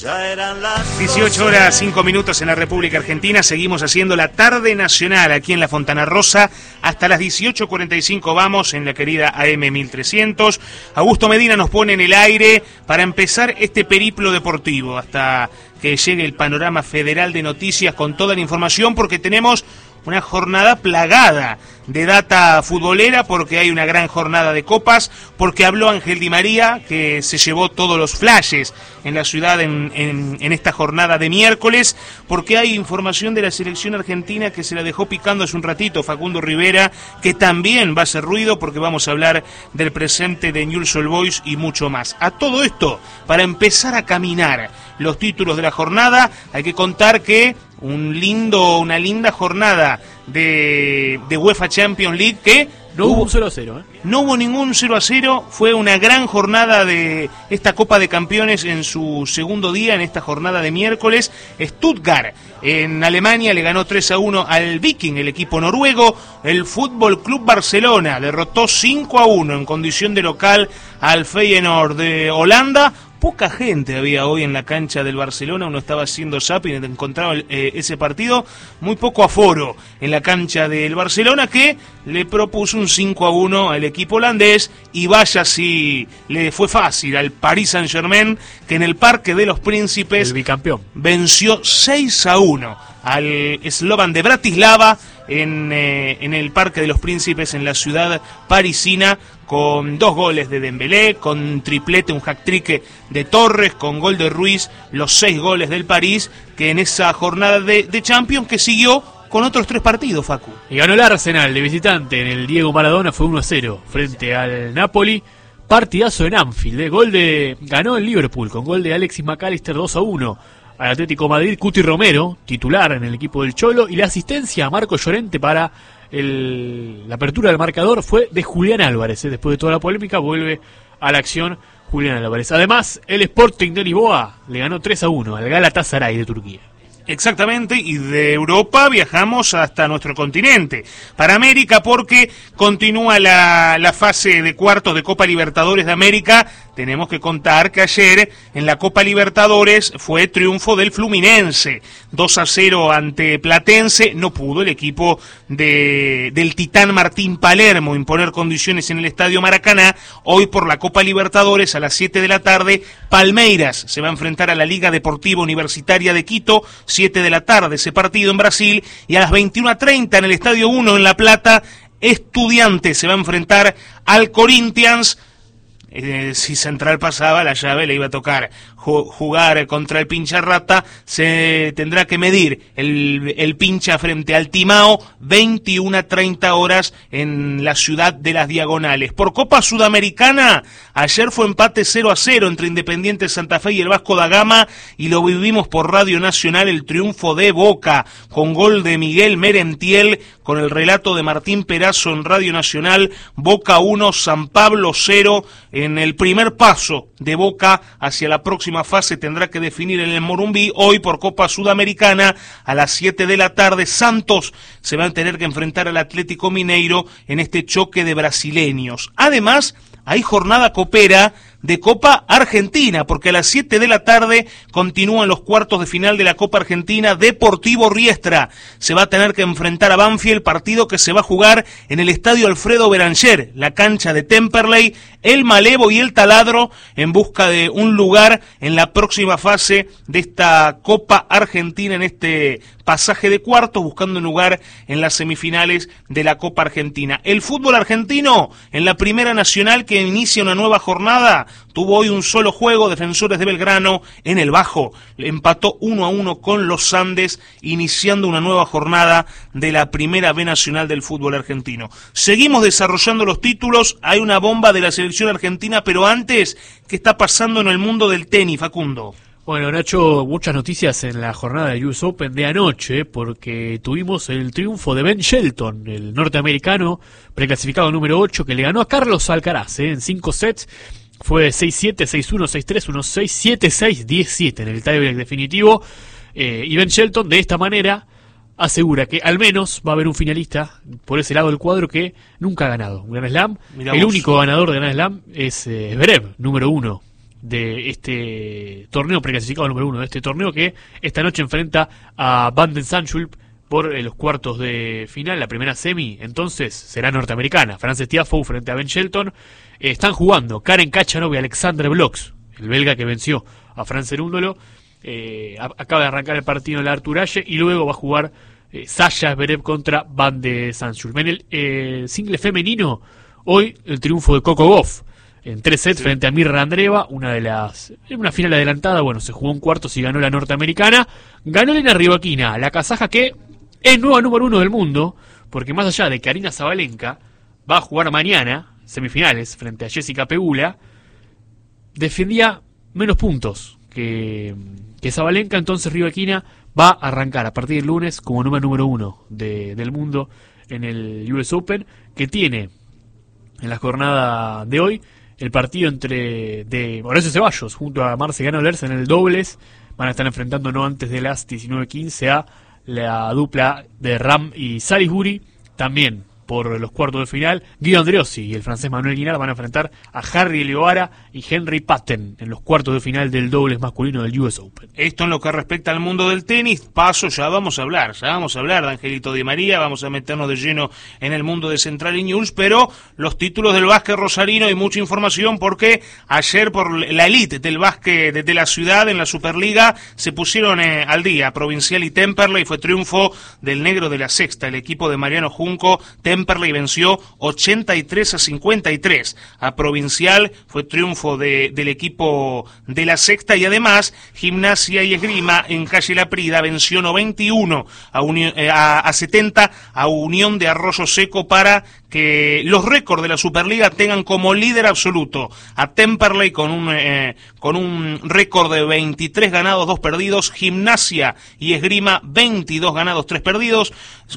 18 horas 5 minutos en la República Argentina. Seguimos haciendo la tarde nacional aquí en la Fontana Rosa. Hasta las 18:45 vamos en la querida AM 1300. Augusto Medina nos pone en el aire para empezar este periplo deportivo hasta que llegue el panorama federal de noticias con toda la información, porque tenemos una jornada plagada de data futbolera, porque hay una gran jornada de copas, porque habló Ángel Di María, que se llevó todos los flashes en la ciudad en esta jornada de miércoles, porque hay información de la selección argentina que se la dejó picando hace un ratito Facundo Rivera, que también va a hacer ruido, porque vamos a hablar del presente de Newell's Old Boys y mucho más. A todo esto, para empezar a caminar los títulos de la jornada, hay que contar que una linda jornada de UEFA Champions League que no hubo un 0-0, No hubo ningún 0-0, fue una gran jornada de esta Copa de Campeones en su segundo día, en esta jornada de miércoles. Stuttgart en Alemania le ganó 3-1 al Viking, el equipo noruego. El Fútbol Club Barcelona derrotó 5-1 en condición de local al Feyenoord de Holanda. Poca gente había hoy en la cancha del Barcelona, uno estaba haciendo zapping y encontraba ese partido, muy poco aforo en la cancha del Barcelona, que le propuso un 5-1 al equipo holandés, y vaya si le fue fácil al Paris Saint-Germain, que en el Parque de los Príncipes, el bicampeón, venció 6-1 al Slovan de Bratislava en el Parque de los Príncipes en la ciudad parisina, con 2 goles de Dembélé, con triplete, un hat-trick de Torres, con gol de Ruiz, los 6 goles del París, que en esa jornada de Champions que siguió con otros 3 partidos, Facu. Y ganó el Arsenal de visitante en el Diego Maradona, fue 1-0 frente al Napoli. Partidazo en Anfield, ganó el Liverpool con gol de Alexis McAllister, 2-1 al Atlético Madrid. Cuti Romero, titular en el equipo del Cholo, y la asistencia a Marco Llorente para la apertura del marcador fue de Julián Álvarez. Después de toda la polémica vuelve a la acción Julián Álvarez. Además, el Sporting de Lisboa le ganó 3-1 al Galatasaray de Turquía. Exactamente, y de Europa viajamos hasta nuestro continente, para América, porque continúa la fase de cuartos de Copa Libertadores de América. Tenemos que contar que ayer en la Copa Libertadores fue triunfo del Fluminense, 2-0 ante Platense. No pudo el equipo del Titán Martín Palermo imponer condiciones en el Estadio Maracaná. Hoy por la Copa Libertadores a las 7 de la tarde, Palmeiras se va a enfrentar a la Liga Deportiva Universitaria de Quito, 7 de la tarde ese partido en Brasil, y a las 21:30 en el Estadio 1 en La Plata, Estudiantes se va a enfrentar al Corinthians. Si Central pasaba, la llave le iba a tocar jugar contra el Pincha Rata. Se tendrá que medir el Pincha frente al Timao, 21:30 horas en la ciudad de las Diagonales. Por Copa Sudamericana, ayer fue empate 0-0 entre Independiente Santa Fe y el Vasco da Gama, y lo vivimos por Radio Nacional, el triunfo de Boca, con gol de Miguel Merentiel, con el relato de Martín Perazo en Radio Nacional. Boca 1, San Pablo 0, en el primer paso de Boca hacia la próxima fase tendrá que definir en el Morumbí. Hoy por Copa Sudamericana a las 7 de la tarde, Santos se va a tener que enfrentar al Atlético Mineiro en este choque de brasileños. Además, hay jornada copera de Copa Argentina, porque a las 7 de la tarde continúan los cuartos de final de la Copa Argentina. Deportivo Riestra se va a tener que enfrentar a Banfield, partido que se va a jugar en el Estadio Alfredo Beranger, la cancha de Temperley. El Malevo y el Taladro en busca de un lugar en la próxima fase de esta Copa Argentina, en este pasaje de cuartos, buscando un lugar en las semifinales de la Copa Argentina. El fútbol argentino en la Primera Nacional, que inicia una nueva jornada, tuvo hoy un solo juego. Defensores de Belgrano en el Bajo empató 1-1 con los Andes, iniciando una nueva jornada de la Primera B Nacional del fútbol argentino. Seguimos desarrollando los títulos. Hay una bomba de la selección argentina, pero antes, ¿qué está pasando en el mundo del tenis, Facundo? Bueno, Nacho, muchas noticias en la jornada del US Open de anoche, porque tuvimos el triunfo de Ben Shelton, el norteamericano, preclasificado número 8, que le ganó a Carlos Alcaraz en 5 sets. Fue 6-7, 6-1, 6-3, 1-6, 7-6, 10-7 en el tiebreak definitivo. Y Ben Shelton, de esta manera, asegura que al menos va a haber un finalista por ese lado del cuadro que nunca ha ganado un Grand Slam. El único ganador de Grand Slam es Zverev, número 1 de este torneo preclasificado número 1 de este torneo, que esta noche enfrenta a Van den Zandschulp por los cuartos de final, la primera semi, entonces será norteamericana. Frances Tiafoe frente a Ben Shelton. Están jugando Karen Khachanov y Alexander Bloch, el belga que venció a Fran Cerúndolo. Acaba de arrancar el partido en la Arthur Ashe y luego va a jugar Sasha Zverev contra Van den Zandschulp. En el single femenino, hoy el triunfo de Coco Gauff en 3 sets frente a Mirra Andreeva, una final adelantada. Bueno, se jugó en cuartos y ganó la norteamericana. Ganó Elena Rybakina, la kazaja que es nueva número 1 del mundo, porque más allá de que Aryna Sabalenka va a jugar mañana semifinales frente a Jessica Pegula, defendía menos puntos que Sabalenka. Entonces Rybakina va a arrancar a partir del lunes como número 1 del mundo en el US Open, que tiene en la jornada de hoy el partido de Horacio Ceballos junto a Marce Ganollers en el dobles. Van a estar enfrentando no antes de las 19:15 a la dupla de Ram y Salisbury. También por los cuartos de final, Guido Andreossi y el francés Manuel Guinard van a enfrentar a Harry Eleoara y Henry Patten en los cuartos de final del dobles masculino del US Open. Esto en lo que respecta al mundo del tenis. Ya vamos a hablar de Angelito Di María, vamos a meternos de lleno en el mundo de Central y News, pero los títulos del básquet rosarino y mucha información, porque ayer por la elite del básquet de la ciudad en la Superliga se pusieron al día. Provincial y Temperley, fue triunfo del negro de la sexta, el equipo de Mariano Junco. Temperley venció 83-53 a Provincial, fue triunfo del equipo de la sexta, y además Gimnasia y Esgrima en Calle Laprida venció 91 a 70 a Unión de Arroyo Seco, para que los récords de la Superliga tengan como líder absoluto a Temperley con un récord de 23 ganados, 2 perdidos. Gimnasia y Esgrima 22 ganados, 3 perdidos.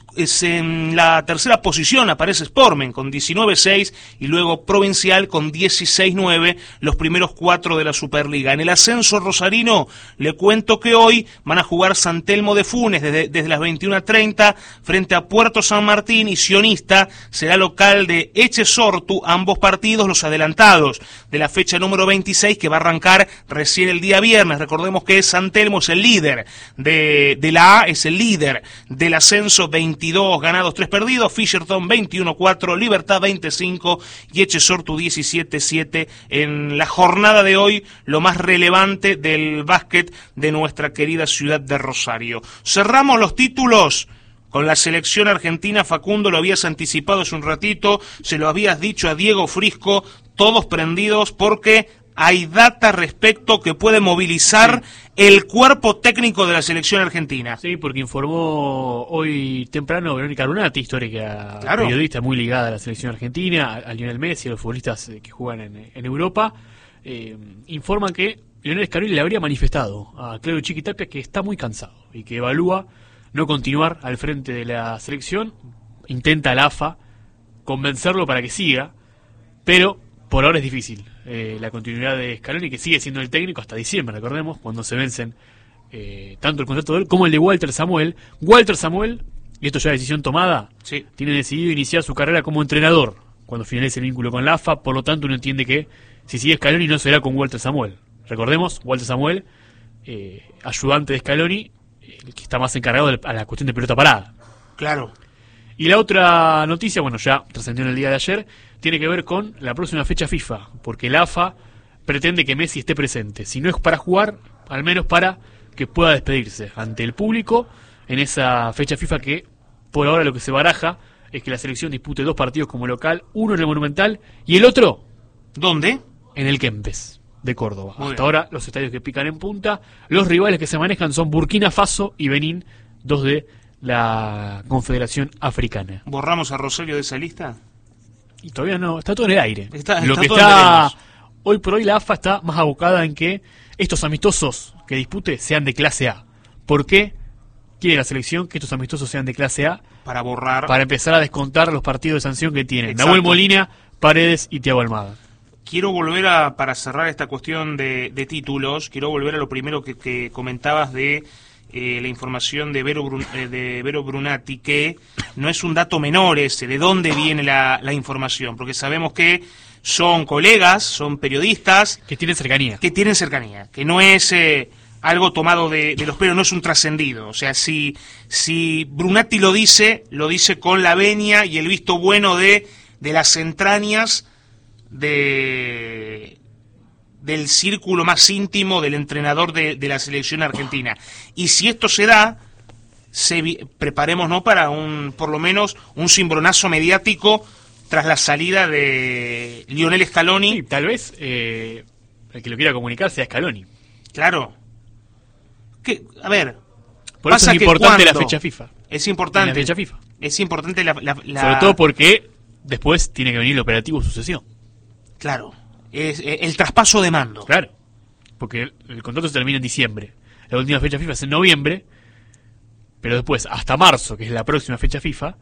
En la tercera posición aparece Sportmen con 19-6 y luego Provincial con 16-9, los primeros 4 de la Superliga. En el ascenso rosarino le cuento que hoy van a jugar San Telmo de Funes desde las 21:30 frente a Puerto San Martín, y Sionista será local de Echesortu. Ambos partidos los adelantados de la fecha número 26, que va a arrancar recién el día viernes. Recordemos que San Telmo es el líder de la A, es el líder del ascenso, 22 ganados, 3 perdidos. Fisherton 21-4, Libertad 25 y Echesortu 17-7. En la jornada de hoy, lo más relevante del básquet de nuestra querida ciudad de Rosario. Cerramos los títulos con la selección argentina. Facundo, lo habías anticipado hace un ratito, se lo habías dicho a Diego Frisco, todos prendidos porque hay data respecto que puede movilizar el cuerpo técnico de la selección argentina. Sí, porque informó hoy temprano Verónica Brunati, histórica periodista muy ligada a la selección argentina, a Lionel Messi, a los futbolistas que juegan en Europa. Informan que Lionel Scaloni le habría manifestado a Claudio Chiquitapia que está muy cansado y que evalúa no continuar al frente de la selección. Intenta la AFA convencerlo para que siga, pero por ahora es difícil la continuidad de Scaloni, que sigue siendo el técnico hasta diciembre, recordemos, cuando se vencen tanto el contrato de él como el de Walter Samuel. Walter Samuel, y esto ya es decisión tomada, tiene decidido iniciar su carrera como entrenador cuando finalice el vínculo con la AFA, por lo tanto uno entiende que si sigue Scaloni no será con Walter Samuel. Recordemos, Walter Samuel, ayudante de Scaloni, el que está más encargado a la cuestión de pelota parada. Claro. Y la otra noticia, bueno, ya trascendió en el día de ayer, tiene que ver con la próxima fecha FIFA, porque la AFA pretende que Messi esté presente. Si no es para jugar, al menos para que pueda despedirse ante el público en esa fecha FIFA, que por ahora lo que se baraja es que la selección dispute 2 partidos como local, uno en el Monumental y el otro... ¿Dónde? En el Kempes de Córdoba. Hasta ahora los estadios que pican en punta. Los rivales que se manejan son Burkina Faso y Benín, 2 de la Confederación Africana. ¿Borramos a Rosario de esa lista? Y todavía no, está todo en el aire. Lo que está hoy por hoy la AFA está más abocada en que estos amistosos que dispute sean de clase A. ¿Por qué quiere la selección que estos amistosos sean de clase A? Para borrar. Para empezar a descontar los partidos de sanción que tienen Exacto. Nahuel Molina, Paredes y Thiago Almada. Quiero volver para cerrar esta cuestión de títulos, quiero volver a lo primero que comentabas de la información de Vero Brunati, que no es un dato menor ese, de dónde viene la información, porque sabemos que son colegas, son periodistas. Que tienen cercanía. Que no es algo tomado de los pelos, no es un trascendido. O sea, si Brunati lo dice con la venia y el visto bueno de las entrañas del círculo más íntimo del entrenador de la selección argentina. Y si esto se da, preparémonos para por lo menos un cimbronazo mediático tras la salida de Lionel Scaloni. Sí, tal vez el que lo quiera comunicar sea Scaloni. Claro. A ver, por eso es importante la fecha FIFA. Es importante. La fecha FIFA. Es importante sobre todo porque después tiene que venir el operativo sucesión. Claro. Es el traspaso de mando. Claro. Porque el contrato se termina en diciembre. La última fecha FIFA es en noviembre. Pero después, hasta marzo, que es la próxima fecha FIFA,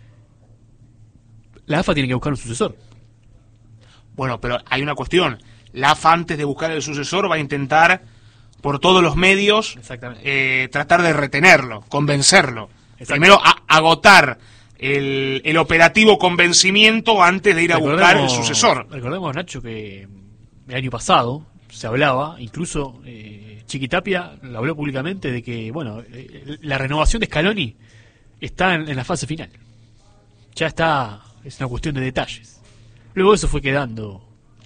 la AFA tiene que buscar un sucesor. Bueno, pero hay una cuestión. La AFA, antes de buscar el sucesor, va a intentar, por todos los medios, tratar de retenerlo, convencerlo. Primero, agotar el operativo convencimiento antes de ir a buscar el sucesor. Recordemos, Nacho, que el año pasado se hablaba, incluso Chiquitapia lo habló públicamente, de que la renovación de Scaloni está en la fase final. Ya está, es una cuestión de detalles. Luego eso fue quedando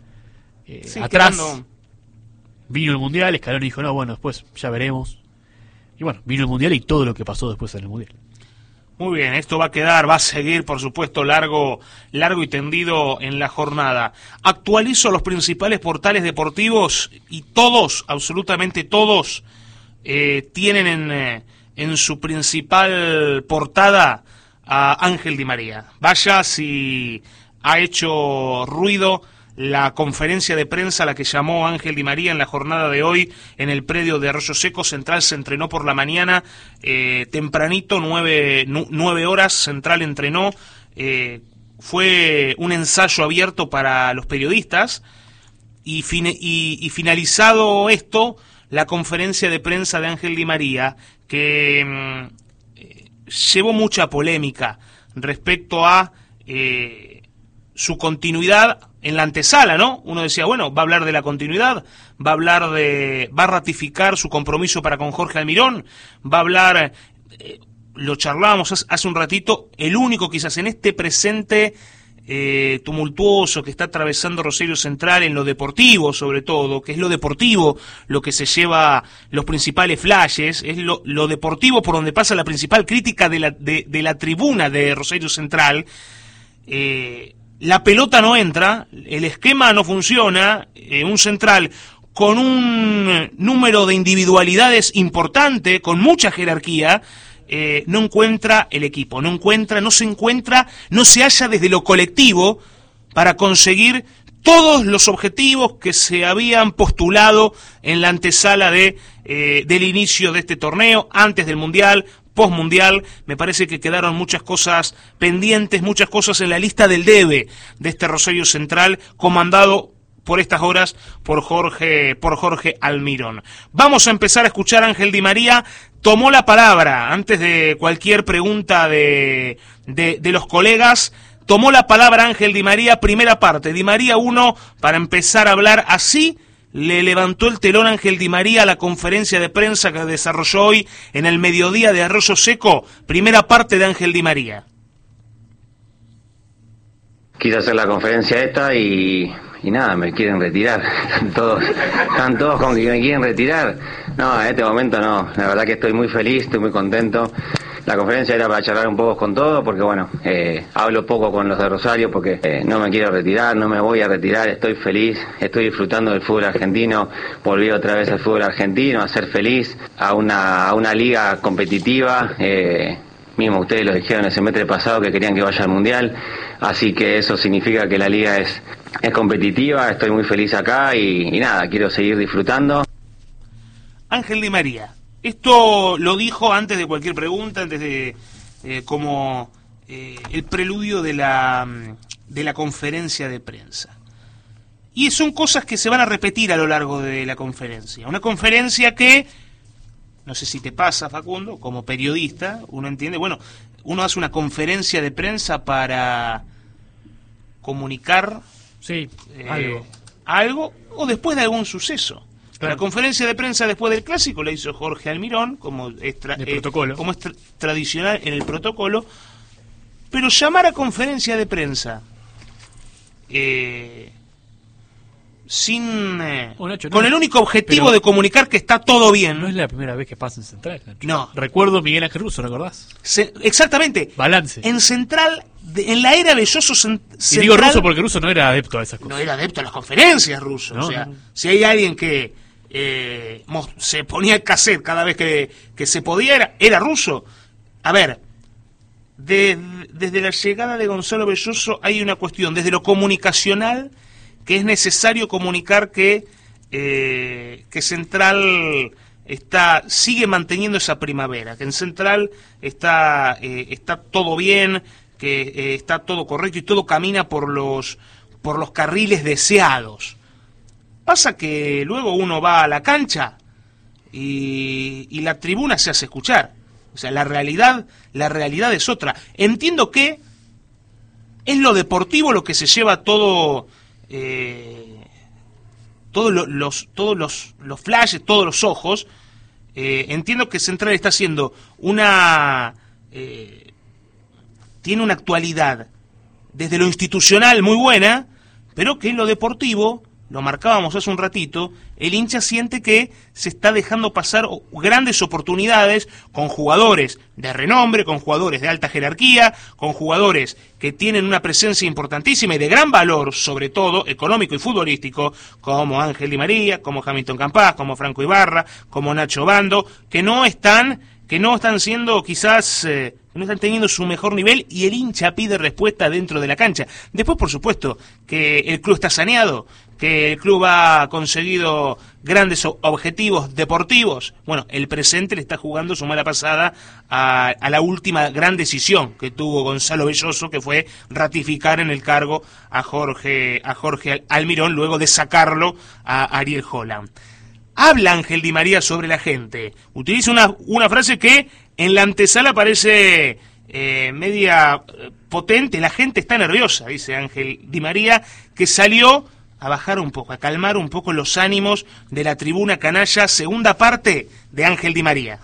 atrás. Vino el Mundial, Scaloni dijo, no, después ya veremos. Y vino el Mundial y todo lo que pasó después en el Mundial. Muy bien, esto va a seguir, por supuesto, largo y tendido en la jornada. Actualizo los principales portales deportivos y todos, absolutamente todos, tienen en su principal portada a Ángel Di María. Vaya si ha hecho ruido la conferencia de prensa a la que llamó Ángel Di María en la jornada de hoy en el predio de Arroyo Seco. Central se entrenó por la mañana, tempranito, 9 horas, Central entrenó. Fue un ensayo abierto para los periodistas y finalizado esto, la conferencia de prensa de Ángel Di María, que llevó mucha polémica respecto a su continuidad en la antesala, ¿no? Uno decía, va a hablar de la continuidad, va a ratificar su compromiso para con Jorge Almirón, va a hablar, lo charlábamos hace un ratito, el único quizás en este presente tumultuoso que está atravesando Rosario Central en lo deportivo, sobre todo, que es lo deportivo lo que se lleva los principales flashes, es lo deportivo por donde pasa la principal crítica de la tribuna de Rosario Central. La pelota no entra, el esquema no funciona, un Central con un número de individualidades importante, con mucha jerarquía, no encuentra el equipo, no se halla desde lo colectivo para conseguir todos los objetivos que se habían postulado en la antesala del inicio de este torneo, antes del Mundial, postmundial. Me parece que quedaron muchas cosas pendientes, muchas cosas en la lista del debe de este Rosario Central, comandado por estas horas por Jorge Almirón. Vamos a empezar a escuchar a Ángel Di María. Tomó la palabra antes de cualquier pregunta de los colegas. Tomó la palabra Ángel Di María, primera parte. Di María 1, para empezar a hablar así. Le levantó el telón Ángel Di María a la conferencia de prensa que desarrolló hoy en el mediodía de Arroyo Seco. Primera parte de Ángel Di María. Quise hacer la conferencia esta y nada, me quieren retirar. Están todos con que me quieren retirar. No, en este momento no. La verdad que estoy muy feliz, estoy muy contento. La conferencia era para charlar un poco con todo, porque hablo poco con los de Rosario, porque no me quiero retirar, no me voy a retirar, estoy feliz, estoy disfrutando del fútbol argentino, volví otra vez al fútbol argentino, a ser feliz, a una liga competitiva, mismo ustedes lo dijeron el semestre pasado que querían que vaya al Mundial, así que eso significa que la liga es competitiva, estoy muy feliz acá y nada, quiero seguir disfrutando. Ángel Di María. Esto lo dijo antes de cualquier pregunta, antes de como el preludio de la conferencia de prensa. Y son cosas que se van a repetir a lo largo de la conferencia. Una conferencia que, no sé si te pasa, Facundo, como periodista, uno entiende, uno hace una conferencia de prensa para comunicar Sí, algo, o después de algún suceso. Claro. La conferencia de prensa después del clásico la hizo Jorge Almirón, como es tradicional en el protocolo, pero llamar a conferencia de prensa con el único objetivo de comunicar que está todo bien. No es la primera vez que pasa en Central, Nacho. No. Recuerdo Miguel Ángel Russo, ¿no acordás? Exactamente. Balance. En Central, en la era Belloso Central... Y digo Russo porque Russo no era adepto a esas cosas. No era adepto a las conferencias, Russo. No, o sea, no. si hay alguien que se ponía el cassette cada vez que se podía, era Russo. A ver, desde la llegada de Gonzalo Belloso hay una cuestión, desde lo comunicacional, que es necesario comunicar que Central sigue manteniendo esa primavera, que en Central está todo bien, que está todo correcto y todo camina por los carriles deseados. Pasa que luego uno va a la cancha y la tribuna se hace escuchar. O sea, la realidad es otra. Entiendo que es lo deportivo lo que se lleva todos los flashes, todos los ojos. Entiendo que Central está haciendo tiene una actualidad desde lo institucional muy buena, pero que en lo deportivo, lo marcábamos hace un ratito, el hincha siente que se está dejando pasar grandes oportunidades con jugadores de renombre, con jugadores de alta jerarquía, con jugadores que tienen una presencia importantísima y de gran valor, sobre todo económico y futbolístico, como Ángel Di María, como Hamilton Campas, como Franco Ibarra, como Nacho Bando, que no están siendo quizás... no están teniendo su mejor nivel y el hincha pide respuesta dentro de la cancha. Después, por supuesto, que el club está saneado, que el club ha conseguido grandes objetivos deportivos. Bueno, el presente le está jugando su mala pasada a la última gran decisión que tuvo Gonzalo Belloso, que fue ratificar en el cargo a Jorge Almirón luego de sacarlo a Ariel Holland. Habla Ángel Di María sobre la gente. Utiliza una frase que en la antesala parece media potente. La gente está nerviosa, dice Ángel Di María, que salió a bajar un poco, a calmar un poco los ánimos de la tribuna canalla. Segunda parte de Ángel Di María.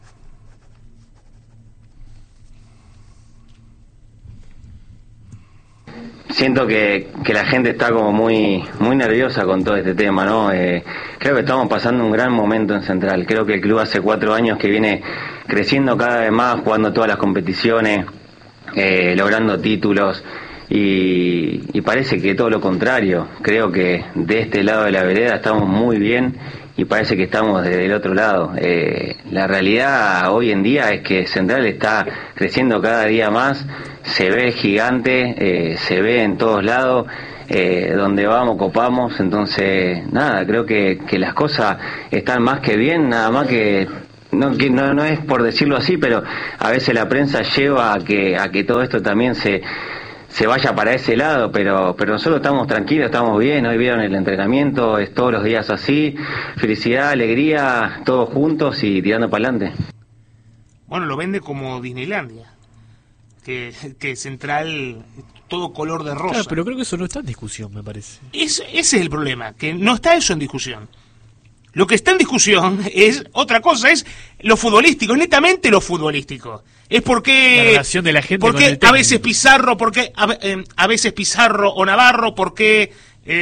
Siento que la gente está como muy nerviosa con todo este tema, ¿no? Creo que estamos pasando un gran momento en Central. Creo que el club hace 4 años que viene creciendo cada vez más, jugando todas las competiciones, logrando títulos, y parece que todo lo contrario. Creo que de este lado de la vereda estamos muy bien y parece que estamos desde el otro lado. La realidad hoy en día es que Central está creciendo cada día más, se ve gigante, se ve en todos lados, donde vamos copamos. Entonces nada, creo que las cosas están más que bien, nada más que no es por decirlo así, pero a veces la prensa lleva a que todo esto también se vaya para ese lado, pero nosotros estamos tranquilos, estamos bien. Hoy vieron el entrenamiento, es todos los días así, felicidad, alegría, todos juntos y tirando para adelante. Bueno, lo vende como Disneylandia, que Central todo color de rosa. Claro, pero creo que eso no está en discusión, me parece. Ese es el problema, que no está eso en discusión. Lo que está en discusión es otra cosa, es lo futbolístico, netamente lo futbolístico. Es porque la relación de la gente con el técnico. a veces Pizarro, porque a veces Pizarro o Navarro, porque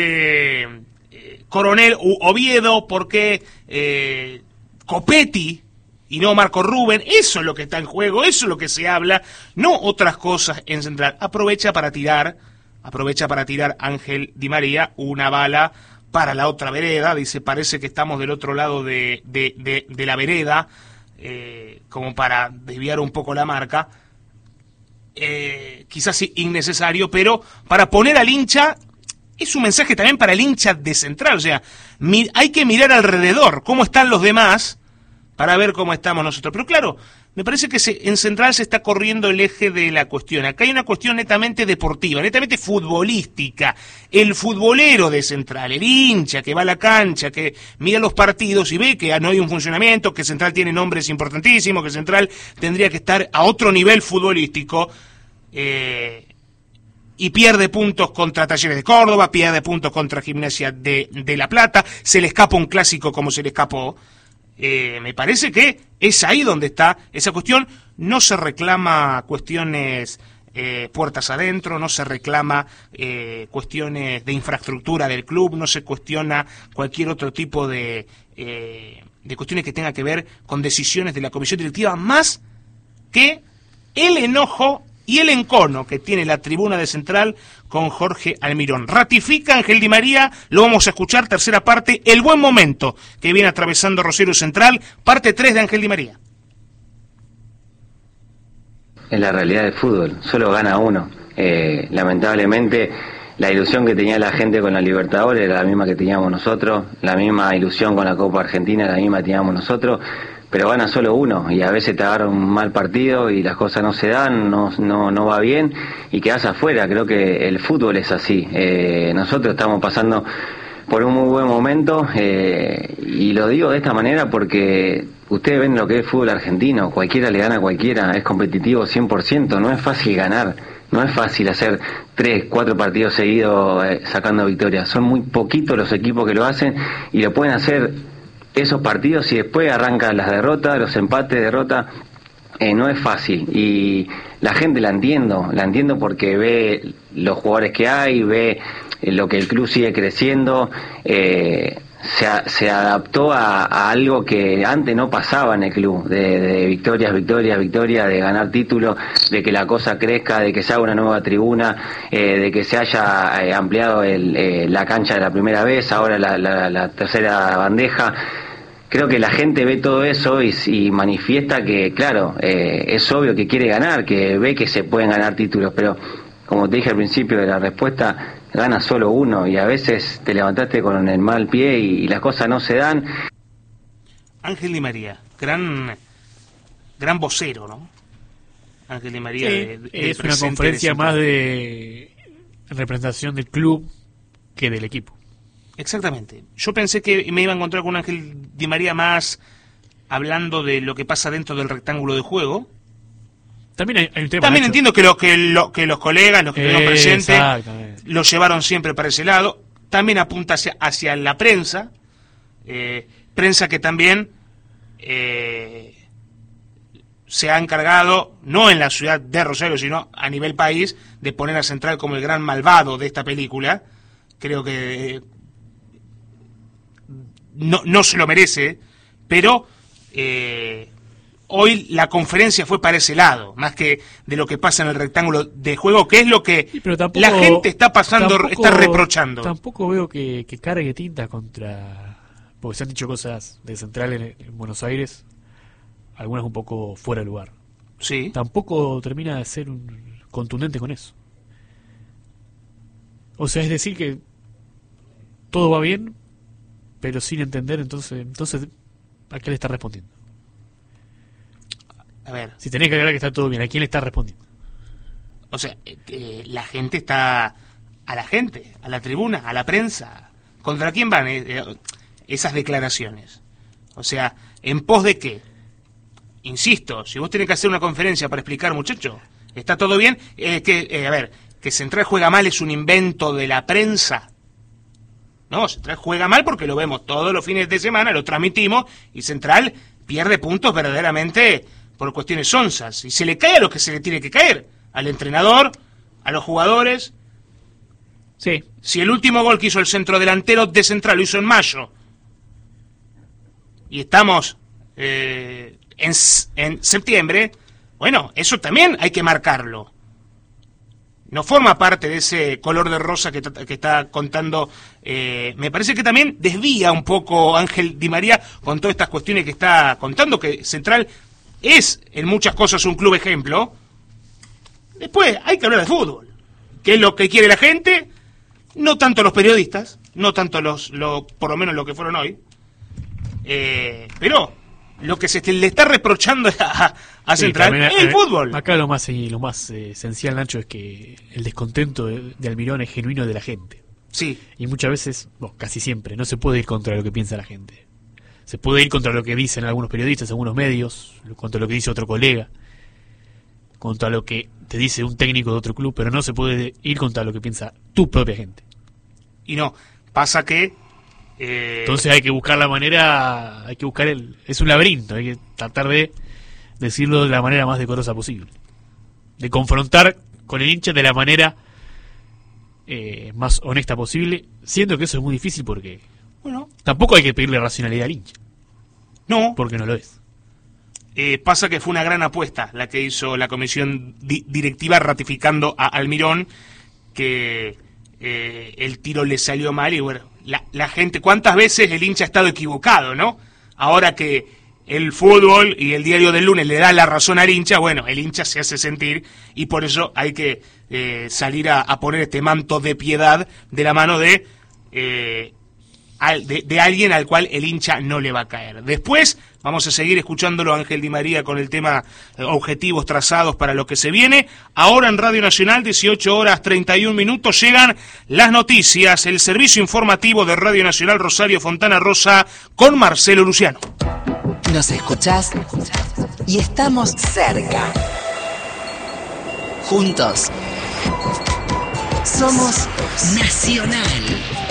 Coronel u Oviedo, porque Copetti y no Marco Rubén. Eso es lo que está en juego, eso es lo que se habla, no otras cosas en Central. Aprovecha para tirar Ángel Di María una bala para la otra vereda. Dice, parece que estamos del otro lado de la vereda, como para desviar un poco la marca, quizás innecesario, pero para poner al hincha, es un mensaje también para el hincha de Central. O sea, hay que mirar alrededor cómo están los demás para ver cómo estamos nosotros. Pero claro, me parece que en Central se está corriendo el eje de la cuestión. Acá hay una cuestión netamente deportiva, netamente futbolística. El futbolero de Central, el hincha que va a la cancha, que mira los partidos y ve que no hay un funcionamiento, que Central tiene nombres importantísimos, que Central tendría que estar a otro nivel futbolístico. y pierde puntos contra Talleres de Córdoba, pierde puntos contra Gimnasia de La Plata, se le escapa un clásico como se le escapó. Me parece que es ahí donde está esa cuestión. No se reclama cuestiones puertas adentro, no se reclama cuestiones de infraestructura del club, no se cuestiona cualquier otro tipo de cuestiones que tenga que ver con decisiones de la comisión directiva, más que el enojo y el encono que tiene la tribuna de Central con Jorge Almirón. Ratifica Ángel Di María, lo vamos a escuchar, tercera parte, el buen momento que viene atravesando Rosario Central, parte 3 de Ángel Di María. Es la realidad del fútbol, solo gana uno. Lamentablemente, la ilusión que tenía la gente con la Libertadores era la misma que teníamos nosotros, la misma ilusión con la Copa Argentina, la misma que teníamos nosotros, pero gana solo uno y a veces te agarra un mal partido y las cosas no se dan, no va bien y quedas afuera. Creo que el fútbol es así. Nosotros estamos pasando por un muy buen momento y lo digo de esta manera porque ustedes ven lo que es fútbol argentino, cualquiera le gana a cualquiera, es competitivo 100%, no es fácil ganar, no es fácil hacer 3, 4 partidos seguidos sacando victorias, son muy poquitos los equipos que lo hacen y lo pueden hacer esos partidos y después arrancan las derrotas, los empates, derrotas. No es fácil y la gente la entiendo porque ve los jugadores que hay, ve lo que el club sigue creciendo, se adaptó a algo que antes no pasaba en el club, de victorias, de ganar títulos, de que la cosa crezca, de que se haga una nueva tribuna, de que se haya ampliado la cancha de la primera vez, ahora la tercera bandeja. Creo que la gente ve todo eso y manifiesta que, claro, es obvio que quiere ganar, que ve que se pueden ganar títulos, pero como te dije al principio de la respuesta, gana solo uno y a veces te levantaste con el mal pie y las cosas no se dan. Ángel Di María, gran vocero, ¿no? Ángel Di María. Sí, es una conferencia más de representación del club que del equipo. Exactamente. Yo pensé que me iba a encontrar con un Ángel Di María más hablando de lo que pasa dentro del rectángulo de juego. También hay un tema. También entiendo que los colegas, los que estuvieron presentes, lo llevaron siempre para ese lado. También apunta hacia la prensa. Prensa que también se ha encargado, no en la ciudad de Rosario, sino a nivel país, de poner a Central como el gran malvado de esta película. Creo que no se lo merece, pero hoy la conferencia fue para ese lado, más que de lo que pasa en el rectángulo de juego, que es lo que tampoco, la gente está está reprochando. Tampoco veo que cargue tinta contra, porque se han dicho cosas de Central en Buenos Aires, algunas un poco fuera de lugar. Sí. Tampoco termina de ser contundente con eso. O sea, es decir que todo va bien, pero sin entender, entonces ¿a qué le está respondiendo? A ver. Si tenés que aclarar que está todo bien, ¿a quién le está respondiendo? O sea, la gente está a la tribuna, a la prensa. ¿Contra quién van esas declaraciones? O sea, ¿en pos de qué? Insisto, si vos tenés que hacer una conferencia para explicar, muchacho, ¿está todo bien? Que Central juega mal es un invento de la prensa. No, Central juega mal porque lo vemos todos los fines de semana, lo transmitimos, y Central pierde puntos verdaderamente por cuestiones sonzas. Y se le cae a lo que se le tiene que caer, al entrenador, a los jugadores. Sí. Si el último gol que hizo el centrodelantero de Central lo hizo en mayo, y estamos en septiembre, bueno, eso también hay que marcarlo. No forma parte de ese color de rosa que está contando. Me parece que también desvía un poco Ángel Di María con todas estas cuestiones que está contando, que Central es en muchas cosas un club ejemplo. Después hay que hablar de fútbol, que es lo que quiere la gente, no tanto los periodistas, no tanto por lo menos lo que fueron hoy, pero lo que se le está reprochando a Central es el fútbol. Acá lo más esencial, Nacho, es que el descontento de Almirón es genuino de la gente. Sí. Y muchas veces, casi siempre, no se puede ir contra lo que piensa la gente. Se puede ir contra lo que dicen algunos periodistas, algunos medios, contra lo que dice otro colega. contra lo que te dice un técnico de otro club, pero no se puede ir contra lo que piensa tu propia gente. Y no, pasa que... Entonces hay que buscar la manera, es un laberinto, hay que tratar de decirlo de la manera más decorosa posible. De confrontar con el hincha de la manera más honesta posible, siendo que eso es muy difícil porque tampoco hay que pedirle racionalidad al hincha. No. Porque no lo es. Pasa que fue una gran apuesta la que hizo la comisión directiva ratificando a Almirón, que el tiro le salió mal y bueno, la gente, ¿cuántas veces el hincha ha estado equivocado, no? Ahora que el fútbol y el diario del lunes le da la razón al hincha, bueno, el hincha se hace sentir y por eso hay que salir a poner este manto de piedad de la mano de alguien al cual el hincha no le va a caer. Después vamos a seguir escuchándolo a Ángel Di María con el tema objetivos trazados para lo que se viene. Ahora en Radio Nacional, 18:31, llegan las noticias, el servicio informativo de Radio Nacional Rosario Fontana Rosa con Marcelo Luciano. Nos escuchás y estamos cerca. Juntos. Somos Nacional.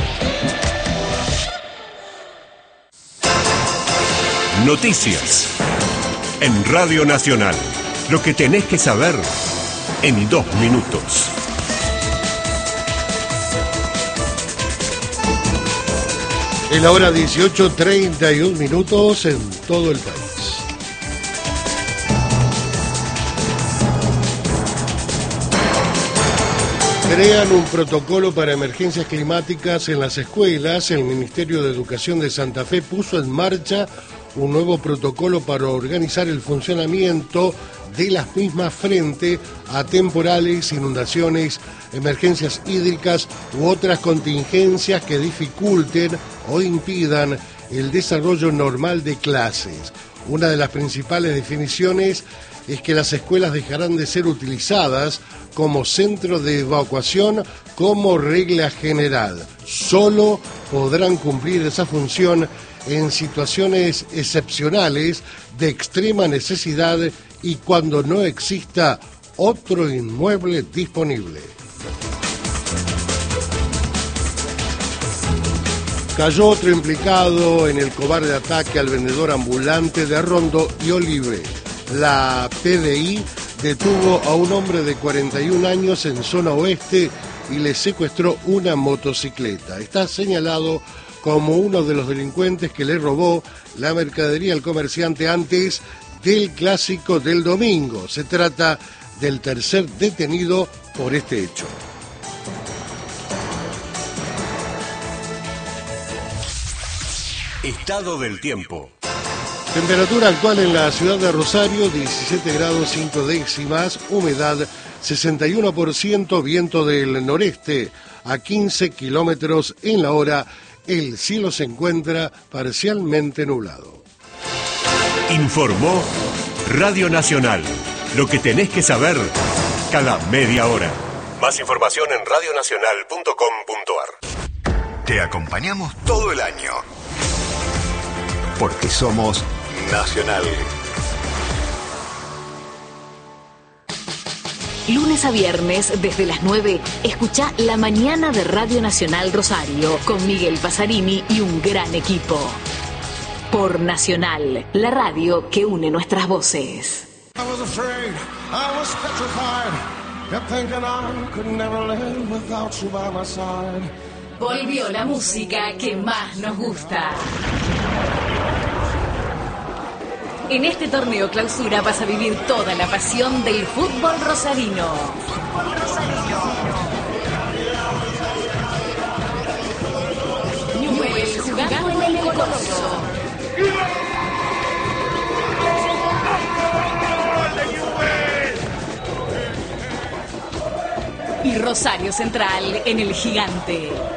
Noticias. En Radio Nacional. Lo que tenés que saber en 2 minutos. En la hora 18:31 en todo el país. Crean un protocolo para emergencias climáticas en las escuelas. El Ministerio de Educación de Santa Fe puso en marcha un nuevo protocolo para organizar el funcionamiento de las mismas frente a temporales, inundaciones, emergencias hídricas u otras contingencias que dificulten o impidan el desarrollo normal de clases. Una de las principales definiciones es que las escuelas dejarán de ser utilizadas como centro de evacuación como regla general. Solo podrán cumplir esa función en situaciones excepcionales de extrema necesidad y cuando no exista otro inmueble disponible. Cayó otro implicado en el cobarde ataque al vendedor ambulante de Rondo y Olive. La PDI detuvo a un hombre de 41 años en zona oeste y le secuestró una motocicleta. Está señalado como uno de los delincuentes que le robó la mercadería al comerciante antes del clásico del domingo. Se trata del tercer detenido por este hecho. Estado del tiempo. Temperatura actual en la ciudad de Rosario, 17 grados 5 décimas, humedad 61%, viento del noreste a 15 kilómetros en la hora. El cielo se encuentra parcialmente nublado. Informó Radio Nacional. Lo que tenés que saber cada media hora. Más información en radionacional.com.ar. Te acompañamos todo el año. Porque somos Nacional. Lunes a viernes, desde las 9, escucha La Mañana de Radio Nacional Rosario, con Miguel Pasarini y un gran equipo. Por Nacional, la radio que une nuestras voces. Volvió la música que más nos gusta. En este torneo clausura vas a vivir toda la pasión del fútbol rosarino. Newell's jugando en el Coloso. Y Rosario Central en el Gigante.